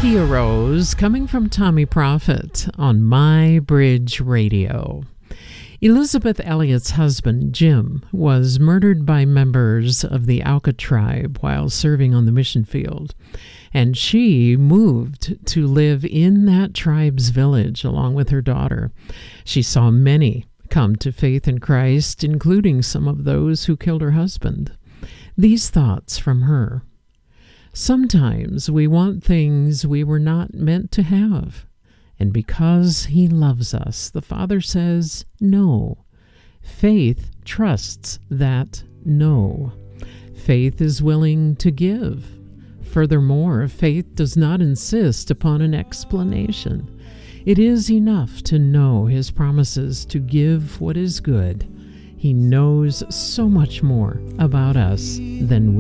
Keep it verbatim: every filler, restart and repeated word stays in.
Cynthia Rose coming from Tommy Prophet on My Bridge Radio. Elizabeth Elliott's husband, Jim, was murdered by members of the Auca tribe while serving on the mission field, and she moved to live in that tribe's village along with her daughter. She saw many come to faith in Christ, including some of those who killed her husband. These thoughts from her. Sometimes we want things we were not meant to have. And because he loves us, the Father says no. Faith trusts that no. Faith is willing to give. Furthermore, faith does not insist upon an explanation. It is enough to know his promises to give what is good. He knows so much more about us than we